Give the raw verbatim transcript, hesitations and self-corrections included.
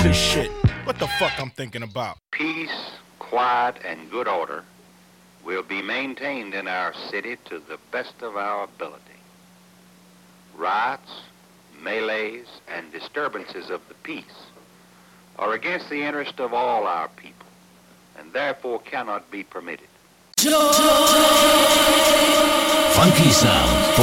this shit. What the fuck I'm thinking about? Peace, quiet, and good order will be maintained in our city to the best of our ability. Riots, melees, and disturbances of the peace are against the interest of all our people, and therefore cannot be permitted. Funky sound.